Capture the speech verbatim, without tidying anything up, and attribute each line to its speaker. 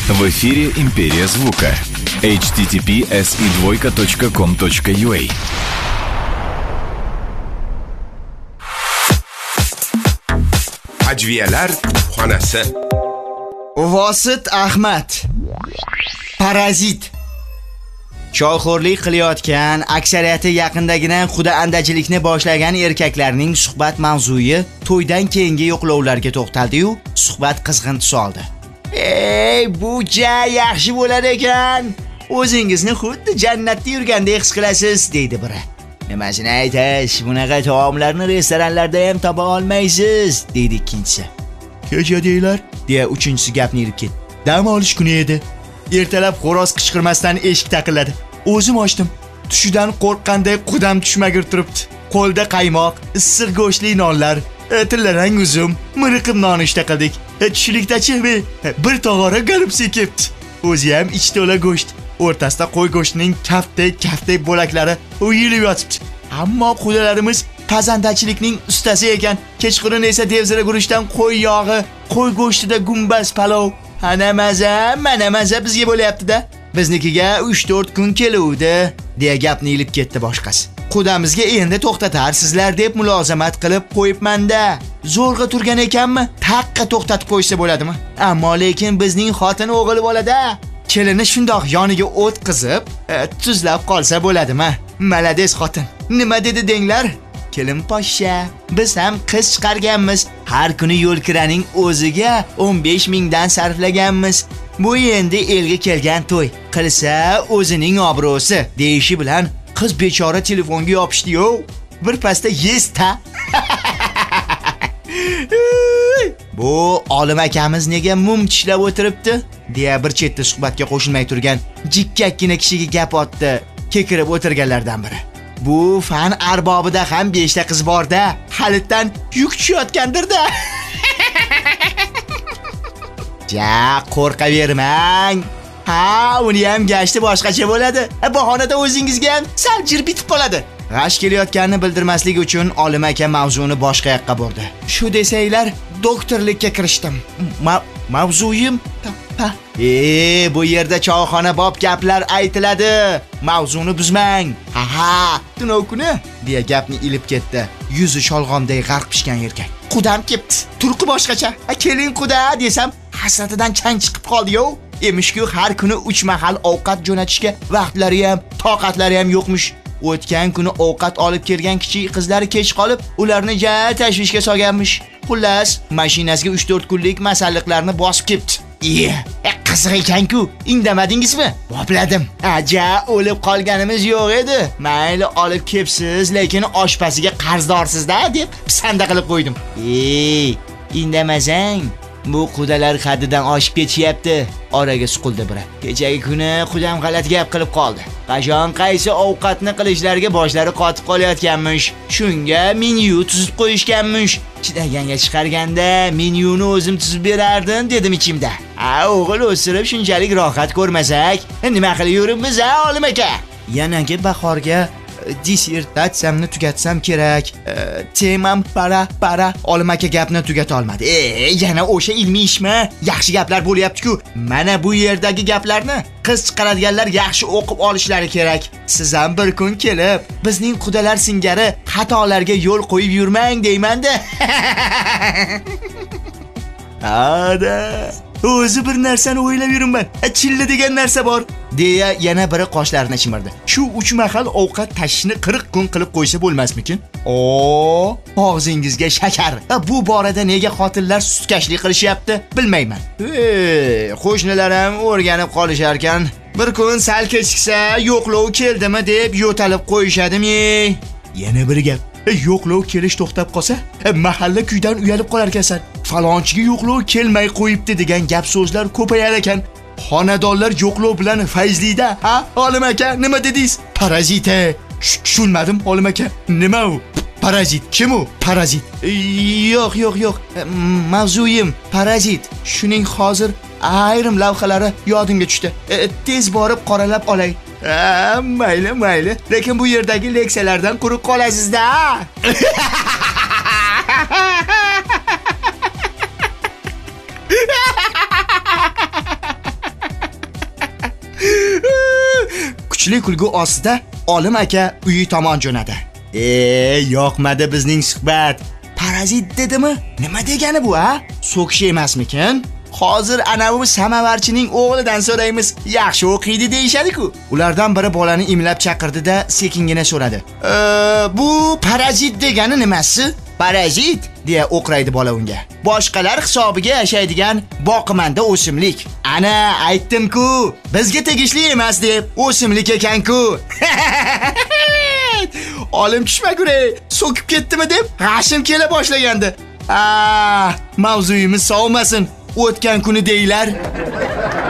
Speaker 1: В эфире «Империя звука». эйч ти ти пи эс и двойка точка ком точка ю а.
Speaker 2: Ajviyalar xonasi.
Speaker 3: Vosit Ahmad. Parazit. Choyxo'rlik qilayotgan, aksariyati yaqindagina xudo andachilikni boshlagan erkaklarning suhbat mavzuyi to'ydan keyingi yo'qlovlarga to'xtaldi-yu, suhbat qizg'in tus oldi. Ey, bu ja yaxshi bo'lar ekan. O'zingizni xuddi jannatda yurgandek his qilasiz, deydi biri. Nimasini aytish, bunaqa taomlarni restoranlarda ham topa olmaysiz, deydi ikkinchisi. Kecha deylar, deya uchinchisi gapni ilib ketdi. Dam olish kuni edi. Ertalab xo'roz qichqirmasdan eshik taqilladi. O'zim ochdim. Tushidan qo'rqqanday qudam tushmagir turibdi. Qo'lda qaymoq, issiq go'shtli nonlar, tillarang uzum, miriqib nonushta qildik. Tushlikdachi bir tog'ora galupsi kepti. O'zi ham ich to'la go'sht. O'rtasida qo'y go'shtining kaftdek kaftdek bo'laklari o'yilib yotibdi. Ammo qudalarimiz pazandachilikning ustasi ekan. Kechqurun esa devzira guruchdan qo'y yog'i, qo'y go'shtida gumbaz palov. Ana maza, mana maza bizga bo'layapti-da. Biznikiga uch to'rt kun keluvdi, deya gapni ilib ketdi boshqasi. Qudamizga endi to'xtatarsizlar deb mulozamat qilib qo'yibman-da. Zo'rg'a turgan ekanmi? Taqqa to'xtatib qo'ysa bo'ladimi? Ammo lekin bizning xotin o'g'il bolada. Kelini shundoq yoniga o't qizib, e, tuzlab qolsa bo'ladimi? Malades xotin. Nima dedi denglar? Kelin poshsha, biz ham qiz chiqarganmiz. Har kuni yo'l kiraning o'ziga o'n besh mingdan sarflaganmiz. Bu endi elga kelgan to'y. Qilsa o'zining obro'si, deyishi bilan qiz bechora telefonga yopishdi-yu. Bir pasda yesda. Bu olim akamiz nega mum tishlab o'tiribdi? deya bir chetda suhbatga qo'shilmay turgan jikkakkina kishiga gap otdi kekirib o'tirganlardan biri. Bu fan arbobida ham beshta qiz bor-da, halitdan yuk tushayotgandir-da. Ja, qo'rqavermang. Ha, uni ham gashti boshqacha bo'ladi. Bahonada o'zingizga ham sal jir bitib qoladi. G'ash kelayotganini bildirmaslik uchun olim aka mavzuni boshqa yoqqa burdi. Shu desanglar, doktorlikka kirishdim. Ma- mavzuyim pa. E, bu yerda choyxona bob gaplar aytiladi. Mavzuni buzmang. Ha ha, tunov kuni deya gapni ilib ketdi. Yuzi sholg'omday g'arq pishgan erkak. Qudam kepti. Turqi boshqacha. Ha, keling quda desam, hasratidan chang chiqib qoldi-yu. Emishku har kuni uch mahal ovqat jo'natishga vaqtlari ham, toqatlari ham yo'qmish. O'tgan kuni ovqat olib kelgan kichik qizlari kech qolib, ularni ja tashvishga solganmish. Xullas, mashinasiga uch to'rt kunlik masalliqlarni bosib ketdi. Iye, e, qiziq ekan-ku. Indamadingizmi? Bopladim. Aja, o'lib qolganimiz yo'q edi. Mayli olib kepsiz, lekin oshpaziga qarzdorsiz-da deb pisanda qilib qo'ydim. Ey, indamasang, bu qudalar haddidan oshib ketishyapti. Oraga suqildi biri. Kechagi kuni qudam g'alati gap qilib qoldi. Qachon qaysi ovqatni qilishlariga boshlari qotib qolayotganmish. Shunga menyu tuzib qo'yishganmish. Chidaganga chiqarganda menyuni o'zim tuzib berardim dedim ichimda. Ha, o'g'il o'stirib shunchalik rohat ko'rmasak, nima qilib yuribmiz, ha, olim aka? Yanagi bahorga dissertatsiyamni tugatsam kerak. E, temam para para. Olim aka gapni tugata olmadi. E, yana o'sha ilmiy ishmi? Yaxshi gaplar bo'lyapti-ku. Mana bu yerdagi gaplarni qiz chiqaradiganlar yaxshi o'qib olishlari kerak. Siz ham bir kun kelib, bizning qudalar singari xatolarga yo'l qo'yib yurmang deyman-da. Ada, o'zi bir narsani o'ylab yuribman. Chilla degan narsa bor, deya yana biri qoshlarini chimirdi. Shu uch mahal ovqat tashishni qirq kun qilib qo'ysa bo'lmasmikin? O, og'zingizga shakar. Bu borada nega xotinlar sutkashlik qilishyapti, bilmayman. Ey, qo'shnilar ham o'rganib qolishar ekan. Bir kun sal kechiksa, yo'qlov keldimi deb yo'talib qo'yishadimi? Yana bir gap. Yo'qlov kelish to'xtab qolsa, mahalla kuydan uyalib qolar ekansan. Falonchiga yo'qlov kelmay qo'yibdi degan gap so'zlar ko'payar ekan. Xonadonlar yo'qlov bilan fayzlida. Ha, olim aka, nima dedingiz? Parazit. Tushunmadim, olim aka. Nima u? Parazit. Kim u? Parazit. Yo'q, yo'q, yo'q. Mavzuyim parazit. Shuning hozir ayrim lavhalari yodimga tushdi. E, tez borib qoralab olay. Ha, mayli, mayli. Lekin bu yerdagi leksiyalardan quruq qolasiz-da. kuchli kulgu ostida Olim aka uyi tomon jo'nadi. E, yoqmadi bizning suhbat. Parazit dedimi? Nima degani bu, ha? So'kish emasmikin? Hozir ana bu samovarchining o'g'lidan so'raymiz. Yaxshi o'qiydi deyshadi-ku. Ulardan biri bolani imlab chaqirdi-da, sekingina so'radi. "E, bu parazit degani nimasi?" "Parazit" deya o'qraydi bola unga. "Boshqalar hisobiga yashaydigan boqimanda o'simlik. Ana aytdim-ku, bizga tegishli emas deb, o'simlik ekan-ku." Olim tushmaguray, so'kib ketdimi deb g'ashim kela boshlagandi. Ah, mavzuyimiz sovmasin. O'tgan kuni deylar.